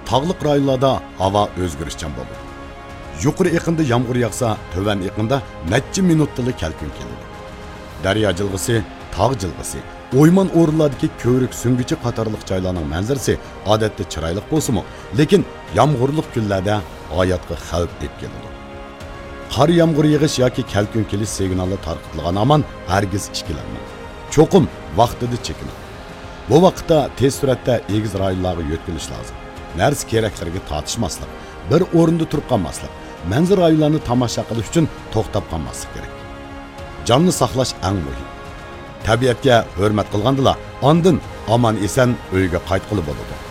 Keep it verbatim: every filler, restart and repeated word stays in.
tağlıq rayonlarda havo o'zgarishchan bo'ladi. Yuqori iqimda yomg'ir yog'sa, tovan iqimda necha minutdalik kelkun keladi. Daryo jilg'isi, tog' jilg'isi, o'yman o'rinlardagi ko'rik sungichi qatorliq joylarning manzarasi odatda chiroyli bo'lsa-mu, lekin yomg'irli kunlarda hayotga xavf olib keladi. Qor yomg'ir yig'ish yoki kelkun kelish signali tarqatilgan aman hargiz ishkilanmang. Cho'qim vaqtida chekining. Bu vaqtda tez suratda egiz rayonlarga yo'tkilish lozim. Narsa keraklarga tortishmaslik, bir o'rinda turib qolmaslik, manzar rayonlarni tomosha qilish uchun to'xtab qolmaslik kerak. Jonni saqlash eng muhim. Tabiatga hurmat qilgandila, ondan aman esan uyga qaytqili bo'ladi.